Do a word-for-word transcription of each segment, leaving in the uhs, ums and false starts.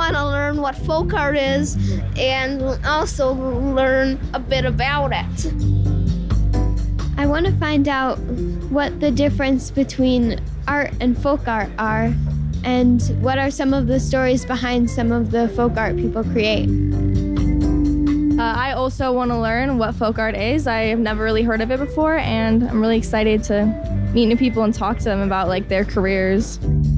want to learn what folk art is and also learn a bit about it. I want to find out what the difference between art and folk art are, and what are some of the stories behind some of the folk art people create. Uh, I also want to learn what folk art is. I have never really heard of it before, and I'm really excited to meet new people and talk to them about like their careers.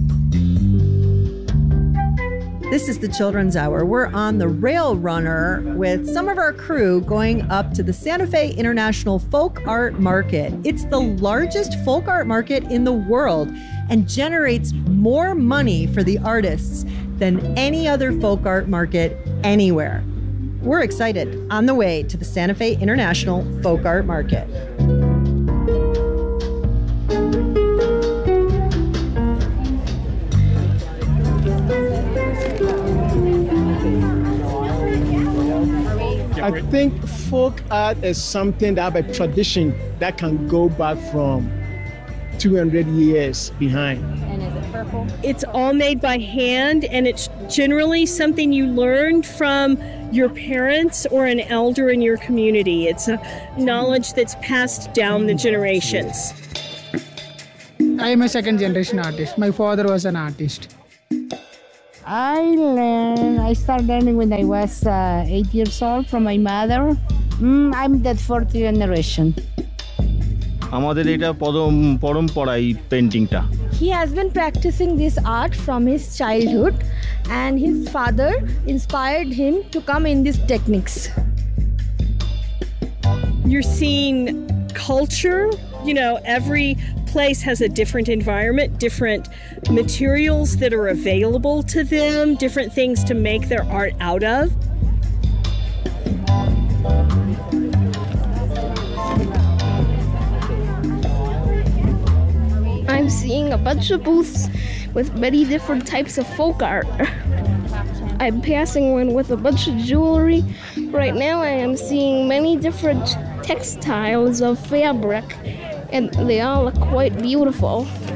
This is the Children's Hour. We're on the Rail Runner with some of our crew going up to the Santa Fe International Folk Art Market. It's the largest folk art market in the world and generates more money for the artists than any other folk art market anywhere. We're excited on the way to the Santa Fe International Folk Art Market. I think folk art is something that have a tradition that can go back from two hundred years behind. And is it purple? It's all made by hand, and it's generally something you learned from your parents or an elder in your community. It's a knowledge that's passed down the generations. I am a second generation artist. My father was an artist. I learned, I started learning when I was uh, eight years old from my mother. Mm, I'm the fourth generation. আমাদের এটা পরম পরম্পরা এই পেইন্টিংটা। He has been practicing this art from his childhood, and his father inspired him to come in these techniques. You're seeing culture, you know, every place has a different environment, different materials that are available to them, different things to make their art out of. I'm seeing a bunch of booths with many different types of folk art. I'm passing one with a bunch of jewelry. Right now I am seeing many different textiles of fabric, and they all look quite beautiful.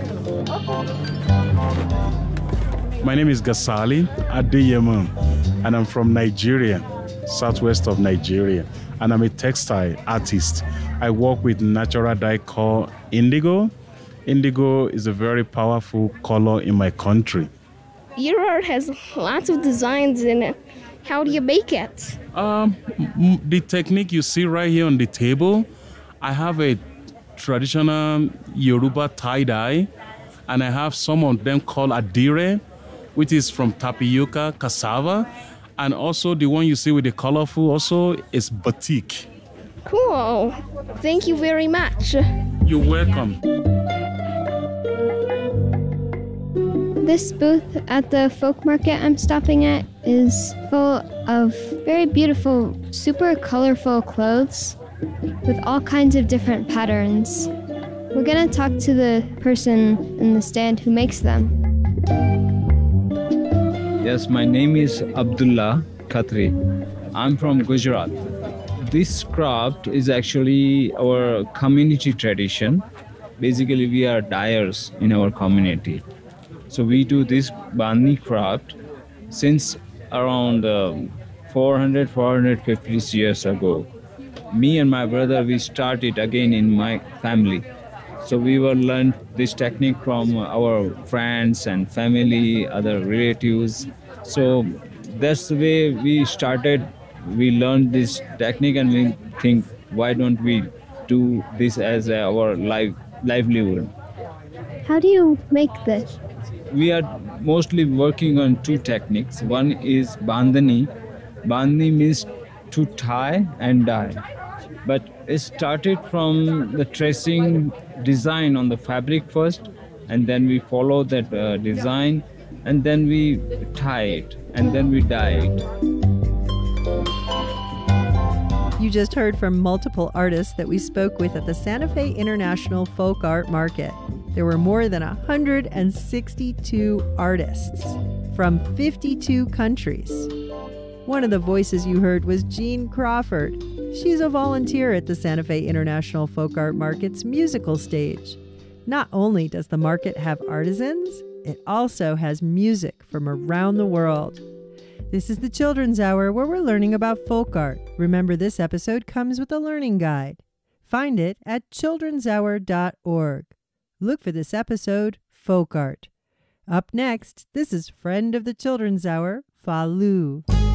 My name is Gasali Adeyemo, and I'm from Nigeria, southwest of Nigeria, and I'm a textile artist. I work with natural dye called indigo. Indigo is a very powerful color in my country. Your art has lots of designs in it. How do you make it? Um, m- the technique you see right here on the table, I have a traditional Yoruba tie-dye, and I have some of them called adire, which is from tapioca, cassava, and also the one you see with the colorful also is batik. Cool. Thank you very much. You're welcome. This booth at the folk market I'm stopping at is full of very beautiful, super colorful clothes with all kinds of different patterns. We're gonna talk to the person in the stand who makes them. Yes, my name is Abdullah Khatri. I'm from Gujarat. This craft is actually our community tradition. Basically, we are dyers in our community. So we do this Bani craft since around uh, four hundred, four hundred fifty years ago. Me and my brother, we started again in my family. So we will learn this technique from our friends and family, other relatives. So that's the way we started. We learned this technique and we think, why don't we do this as our life, livelihood? How do you make this? We are mostly working on two techniques. One is bandhani. Bandhani means to tie and dye. But it started from the tracing design on the fabric first, and then we follow that uh, design, and then we tie it, and then we dye it. You just heard from multiple artists that we spoke with at the Santa Fe International Folk Art Market. There were more than one hundred sixty-two artists from fifty-two countries. One of the voices you heard was Jean Crawford. She's a volunteer at the Santa Fe International Folk Art Market's musical stage. Not only does the market have artisans, it also has music from around the world. This is the Children's Hour, where we're learning about folk art. Remember, this episode comes with a learning guide. Find it at children's hour dot org. Look for this episode, Folk Art. Up next, this is friend of the Children's Hour, Fa Lu.